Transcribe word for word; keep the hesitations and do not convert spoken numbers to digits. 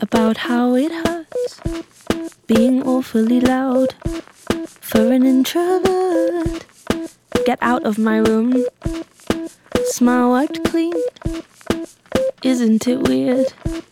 about how it hurts being awfully loud for an introvert. Get out of my room. Smile wiped clean. Isn't it weird?